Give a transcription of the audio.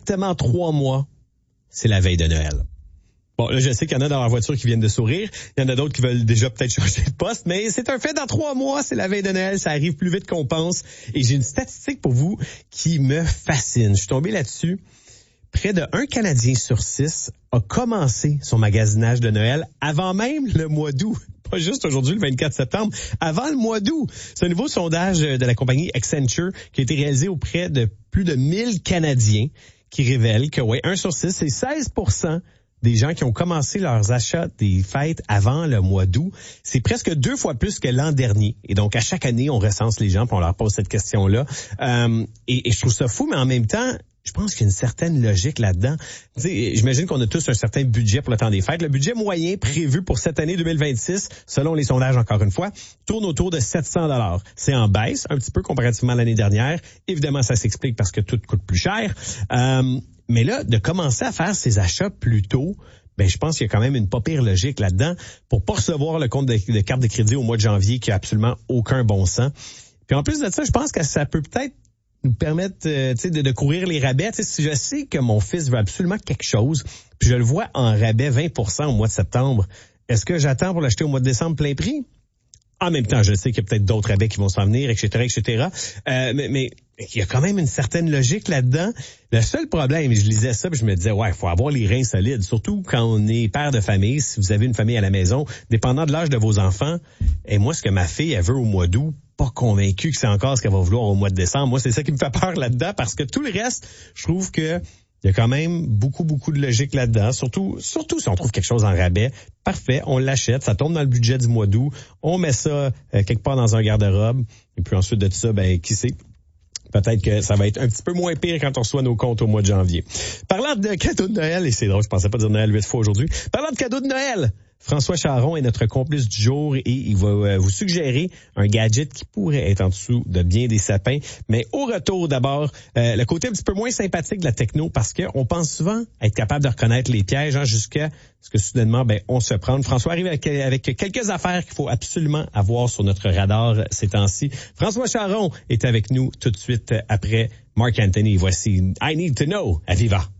exactement 3 mois, c'est la veille de Noël. Bon, là, je sais qu'il y en a dans leur voiture qui viennent de sourire. Il y en a d'autres qui veulent déjà peut-être changer de poste, mais c'est un fait. Dans 3 mois, c'est la veille de Noël. Ça arrive plus vite qu'on pense. Et j'ai une statistique pour vous qui me fascine. Je suis tombé là-dessus. Près de 1 Canadien sur 6 a commencé son magasinage de Noël avant même le mois d'août. Pas juste aujourd'hui, le 24 septembre, avant le mois d'août. C'est un nouveau sondage de la compagnie Accenture qui a été réalisé auprès de plus de 1000 Canadiens qui révèle que, 1 sur 6, c'est 16% des gens qui ont commencé leurs achats des fêtes avant le mois d'août. C'est presque 2 fois plus que l'an dernier. Et donc, à chaque année, on recense les gens puis on leur pose cette question-là. Et je trouve ça fou, mais en même temps, je pense qu'il y a une certaine logique là-dedans. Tu sais, j'imagine qu'on a tous un certain budget pour le temps des fêtes. Le budget moyen prévu pour cette année 2026, selon les sondages encore une fois, tourne autour de 700 $. C'est en baisse un petit peu comparativement à l'année dernière. Évidemment, ça s'explique parce que tout coûte plus cher. Mais là, de commencer à faire ses achats plus tôt, je pense qu'il y a quand même une pas pire logique là-dedans pour pas recevoir le compte de carte de crédit au mois de janvier qui a absolument aucun bon sens. Puis en plus de ça, je pense que ça peut peut-être nous permettre de courir les rabais. Si je sais que mon fils veut absolument quelque chose, puis je le vois en rabais 20% au mois de septembre, est-ce que j'attends pour l'acheter au mois de décembre plein prix? En même temps, je sais qu'il y a peut-être d'autres rabais qui vont s'en venir, etc., etc. Mais il y a quand même une certaine logique là-dedans. Le seul problème, je lisais ça, puis je me disais, il faut avoir les reins solides, surtout quand on est père de famille, si vous avez une famille à la maison, dépendant de l'âge de vos enfants. Et moi, ce que ma fille, elle veut au mois d'août, pas convaincu que c'est encore ce qu'elle va vouloir au mois de décembre. Moi, c'est ça qui me fait peur là-dedans, parce que tout le reste, je trouve que il y a quand même beaucoup de logique là-dedans. Surtout si on trouve quelque chose en rabais. Parfait, on l'achète, ça tombe dans le budget du mois d'août. On met ça quelque part dans un garde-robe. Et puis ensuite de tout ça, qui sait? Peut-être que ça va être un petit peu moins pire quand on reçoit nos comptes au mois de janvier. Parlant de cadeaux de Noël, et c'est drôle, je pensais pas dire Noël 8 fois aujourd'hui. Parlant de cadeaux de Noël, François Charon est notre complice du jour et il va vous suggérer un gadget qui pourrait être en dessous de bien des sapins. Mais au retour, d'abord, le côté un petit peu moins sympathique de la techno parce qu'on pense souvent être capable de reconnaître les pièges jusqu'à ce que soudainement, on se prenne. François arrive avec quelques affaires qu'il faut absolument avoir sur notre radar ces temps-ci. François Charon est avec nous tout de suite après Marc Anthony. Voici I Need to Know à Viva.